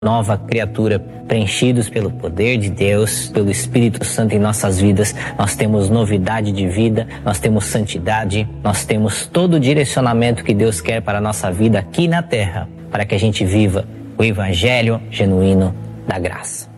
nova criatura, preenchidos pelo poder de Deus, pelo Espírito Santo em nossas vidas. Nós temos novidade de vida, nós temos santidade, nós temos todo o direcionamento que Deus quer para a nossa vida aqui na terra, para que a gente viva o Evangelho genuíno da graça.